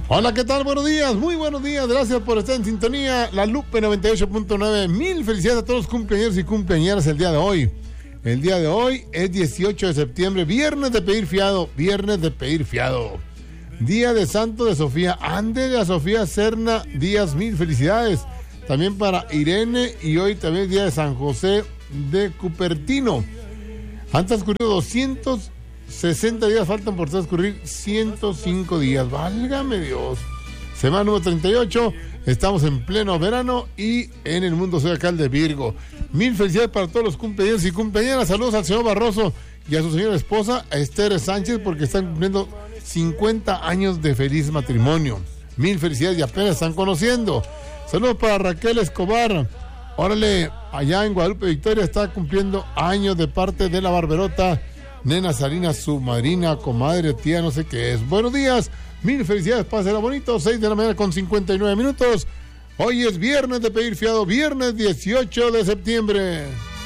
Hola, ¿qué tal? Buenos días, muy buenos días. Gracias por estar en sintonía. La Lupe 98.9. Mil felicidades a todos los cumpleañeros y cumpleañeras el día de hoy. El día de hoy es 18 de septiembre, viernes de pedir fiado, viernes de pedir fiado. Día de Santo de Sofía, Ándele a Sofía Serna Díaz, mil felicidades. También para Irene, y hoy también es día de San José de Cupertino. Han transcurrido 260 días, faltan por transcurrir 105 días. Válgame Dios. Semana número 38, estamos en pleno verano y en el mundo zodiacal de Virgo. Mil felicidades para todos los cumpleaños y cumpleañeras. Saludos al señor Barroso y a su señora esposa, a Esther Sánchez, porque están cumpliendo 50 años de feliz matrimonio. Mil felicidades y apenas están conociendo. Saludos para Raquel Escobar. Órale, allá en Guadalupe Victoria está cumpliendo años de parte de la Barberota. Nena Salinas, su madrina, comadre, tía, no sé qué es. Buenos días, mil felicidades, pásela bonito. 6 de la mañana con 59 minutos. Hoy es viernes de pedir fiado, viernes 18 de septiembre.